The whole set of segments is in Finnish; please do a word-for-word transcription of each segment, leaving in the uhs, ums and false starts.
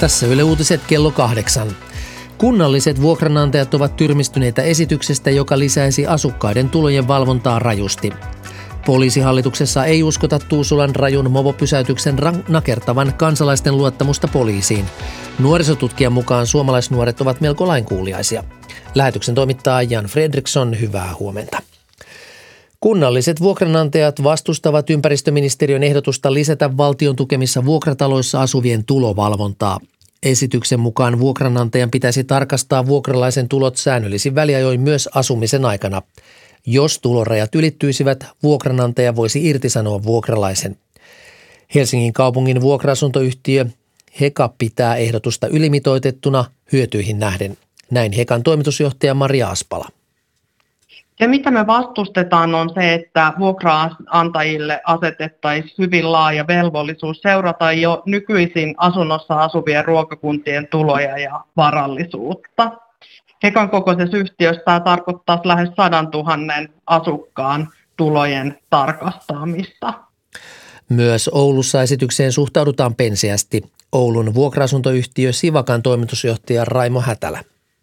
Tässä Yle Uutiset kello kahdeksan. Kunnalliset vuokranantajat ovat tyrmistyneitä esityksestä, joka lisäisi asukkaiden tulojen valvontaa rajusti. Poliisihallituksessa ei uskota Tuusulan rajun mopopysäytyksen nakertavan kansalaisten luottamusta poliisiin. Nuorisotutkijan mukaan suomalaisnuoret ovat melko lainkuuliaisia. Lähetyksen toimittaa Jan Fredriksson, hyvää huomenta. Kunnalliset vuokranantajat vastustavat ympäristöministeriön ehdotusta lisätä valtion tukemissa vuokrataloissa asuvien tulovalvontaa. Esityksen mukaan vuokranantajan pitäisi tarkastaa vuokralaisen tulot säännöllisin väliajoin myös asumisen aikana. Jos tulorajat ylittyisivät, vuokranantaja voisi irtisanoa vuokralaisen. Helsingin kaupungin vuokra-asuntoyhtiö Heka pitää ehdotusta ylimitoitettuna hyötyihin nähden. Näin Hekan toimitusjohtaja Maria Aspala. Se, mitä me vastustetaan, on se, että vuokraantajille asetettaisiin hyvin laaja velvollisuus seurata jo nykyisin asunnossa asuvien ruokakuntien tuloja ja varallisuutta. Hekan kokoisessa yhtiössä tämä tarkoittaa lähes sadan tuhannen asukkaan tulojen tarkastamista. Myös Oulussa esitykseen suhtaudutaan penseästi. Oulun vuokra-asuntoyhtiö Sivakan toimitusjohtaja Raimo Hätälä.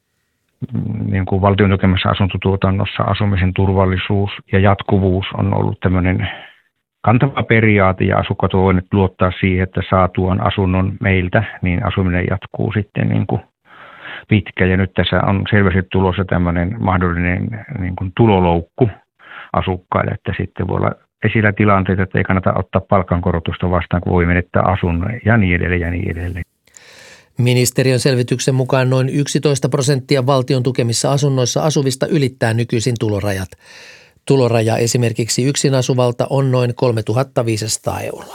Niin kuin valtion tukemassa asuntotuotannossa asumisen turvallisuus ja jatkuvuus on ollut tämmöinen kantava periaate ja asukkaat voivat luottaa siihen, että saatuaan asunnon meiltä, niin asuminen jatkuu sitten niin kuin pitkä. Ja nyt tässä on selvästi tulossa tämmöinen mahdollinen niin kuin tuloloukku asukkaille, että sitten voi olla esillä tilanteita, että ei kannata ottaa palkankorotusta vastaan, kun voi menettää asunnon ja niin edelleen ja niin edelleen. Ministeriön selvityksen mukaan noin yksitoista prosenttia valtion tukemissa asunnoissa asuvista ylittää nykyisin tulorajat. Tuloraja esimerkiksi yksin asuvalta on noin kolmetuhattaviisisataa euroa.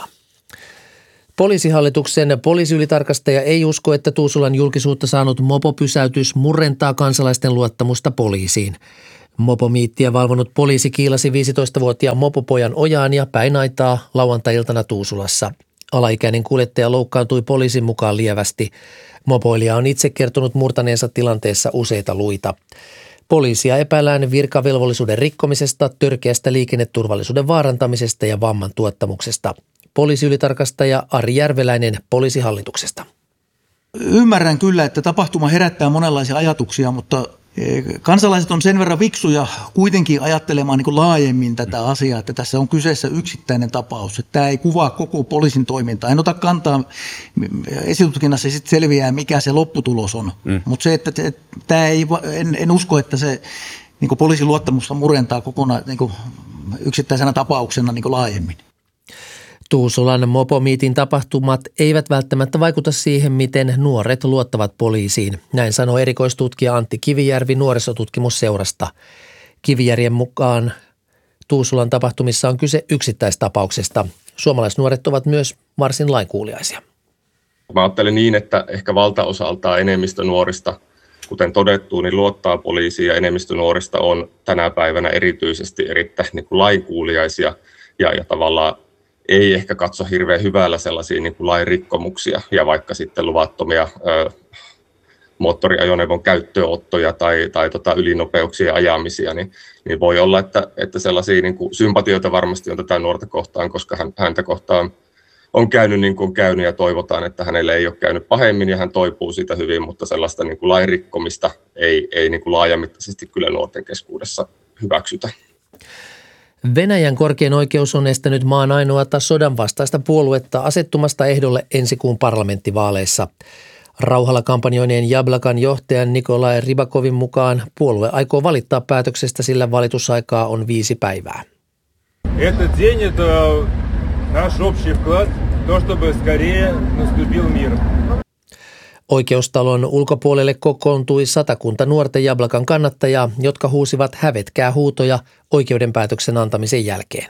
Poliisihallituksen poliisiylitarkastaja ei usko, että Tuusulan julkisuutta saanut mopopysäytys murentaa kansalaisten luottamusta poliisiin. Mopomiittiä valvonut poliisi kiilasi viisitoistavuotiaan mopopojan ojaan ja päin aitaa lauantai-iltana Tuusulassa. Alaikäinen kuljettaja loukkaantui poliisin mukaan lievästi. Mopoilija on itse kertonut murtaneensa tilanteessa useita luita. Poliisia epäillään virkavelvollisuuden rikkomisesta, törkeästä liikenneturvallisuuden vaarantamisesta ja vamman tuottamuksesta. Poliisiylitarkastaja Ari Järveläinen Poliisihallituksesta. Ymmärrän kyllä, että tapahtuma herättää monenlaisia ajatuksia, mutta kansalaiset on sen verran viksuja kuitenkin ajattelemaan niin kuin laajemmin tätä asiaa, että tässä on kyseessä yksittäinen tapaus. Että tämä ei kuvaa koko poliisin toimintaa. En ota kantaa, esitutkinnassa sitten selviää, mikä se lopputulos on. Mm. Mutta se, että tämä ei, en, en usko, että se niin kuin poliisin luottamusta murentaa kokonaan niin kuin yksittäisenä tapauksena niin kuin laajemmin. Tuusulan mopomiitin tapahtumat eivät välttämättä vaikuta siihen, miten nuoret luottavat poliisiin. Näin sanoi erikoistutkija Antti Kivijärvi nuorisotutkimusseurasta. Kivijärjen mukaan Tuusulan tapahtumissa on kyse yksittäistapauksesta. Suomalaisnuoret ovat myös varsin lainkuuliaisia. Mä ajattelen niin, että ehkä valtaosaltaan enemmistö nuorista, kuten todettu, niin luottaa poliisiin ja enemmistö nuorista on tänä päivänä erityisesti erittäin niin kuin lainkuuliaisia ja, ja tavallaan ei ehkä katso hirveän hyvällä sellaisia niin kuin lain rikkomuksia ja vaikka sitten luvattomia ö, moottoriajoneuvon käyttöönottoja tai, tai tota ylinopeuksien ajamisia, niin, niin voi olla, että, että sellaisia niin kuin sympatioita varmasti on tätä nuorta kohtaan, koska hän, häntä kohtaan on käynyt niin kuin on käynyt ja toivotaan, että hänelle ei ole käynyt pahemmin ja hän toipuu siitä hyvin, mutta sellaista niin kuin lain rikkomista ei, ei niin kuin laajamittaisesti kyllä nuorten keskuudessa hyväksytä. Venäjän korkein oikeus on estänyt maan ainoata sodan vastaista puoluetta asettumasta ehdolle ensi kuun parlamenttivaaleissa. Rauhalla kampanjoineen Jablakan johtajan Nikolai Rybakovin mukaan puolue aikoo valittaa päätöksestä, sillä valitusaikaa on viisi päivää. Этот день это наш общий вклад в то, чтобы скорее наступил мир. Oikeustalon ulkopuolelle kokoontui satakunta nuorten Jablakan kannattajaa, jotka huusivat hävetkää huutoja oikeudenpäätöksen antamisen jälkeen.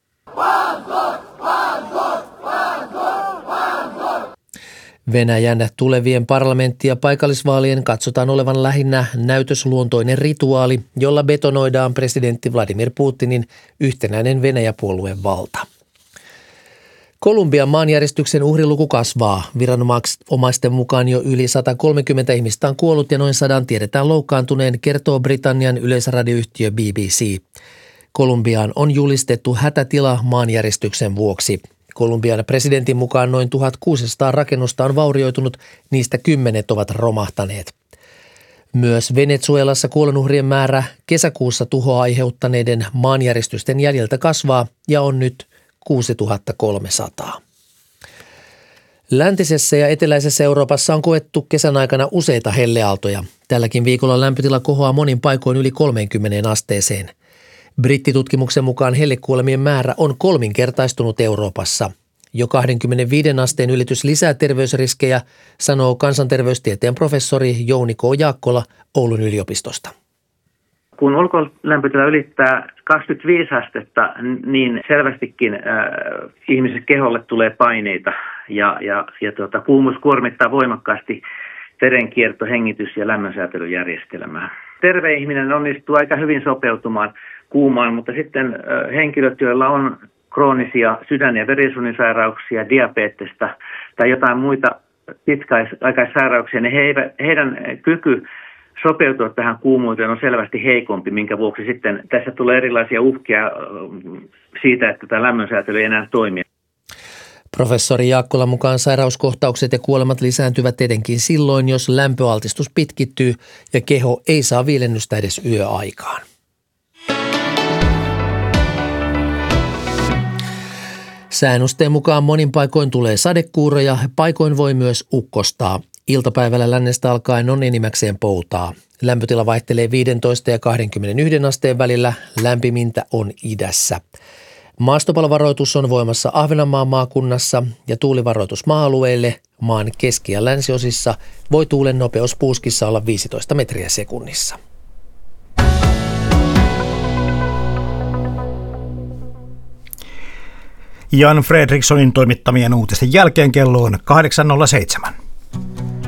Venäjän tulevien parlamentti- ja paikallisvaalien katsotaan olevan lähinnä näytösluontoinen rituaali, jolla betonoidaan presidentti Vladimir Putinin yhtenäinen Venäjä-puolueen valta. Kolumbian maanjäristyksen uhriluku kasvaa. Viranomaisten mukaan jo yli sata kolmekymmentä ihmistä on kuollut ja noin sadan tiedetään loukkaantuneen, kertoo Britannian yleisradioyhtiö B B C. Kolumbiaan on julistettu hätätila maanjäristyksen vuoksi. Kolumbian presidentin mukaan noin tuhatkuusisataa rakennusta on vaurioitunut, niistä kymmenet ovat romahtaneet. Myös Venezuelassa kuolonuhrien määrä kesäkuussa tuhoa aiheuttaneiden maanjäristysten jäljiltä kasvaa ja on nyt kuusituhatta kolmesataa. Läntisessä ja eteläisessä Euroopassa on koettu kesän aikana useita helleaaltoja. Tälläkin viikolla lämpötila kohoaa monin paikoin yli kolmeenkymmeneen asteeseen. Brittitutkimuksen mukaan hellekuolemien määrä on kolminkertaistunut Euroopassa. Jo kaksikymmentäviisi asteen ylitys lisää terveysriskejä, sanoo kansanterveystieteen professori Jouni K. Jaakkola Oulun yliopistosta. Kun ulkolämpötila ylittää kaksikymmentäviisi astetta, niin selvästikin äh, ihmisen keholle tulee paineita ja, ja, ja tuota, kuumuus kuormittaa voimakkaasti verenkierto-, hengitys- ja lämmönsäätelyjärjestelmää. Terve ihminen onnistuu aika hyvin sopeutumaan kuumaan, mutta sitten äh, henkilöt, joilla on kroonisia sydän- ja verisuonisairauksia, diabetesta tai jotain muita pitkäaikaissairauksia, niin he eivät, heidän kyky sopeutua tähän kuumuuteen on selvästi heikompi, minkä vuoksi sitten tässä tulee erilaisia uhkia siitä, että tämä lämmönsäätely ei enää toimi. Professori Jaakkolan mukaan sairauskohtaukset ja kuolemat lisääntyvät tietenkin silloin, jos lämpöaltistus pitkittyy ja keho ei saa viilennystä edes yöaikaan. Säännösteen mukaan monin paikoin tulee sadekuuroja, paikoin voi myös ukkostaa. Iltapäivällä lännestä alkaen on enimmäkseen poutaa. Lämpötila vaihtelee viisitoista ja kaksikymmentäyksi asteen välillä, lämpimintä on idässä. Maastopalovaroitus on voimassa Ahvenanmaan maakunnassa ja tuulivaroitus maa-alueille. Maan keski- ja länsiosissa voi tuulen nopeus puuskissa olla viisitoista metriä sekunnissa. Jan Fredrikssonin toimittamien uutisten jälkeen kello on kahdeksan nolla seitsemän.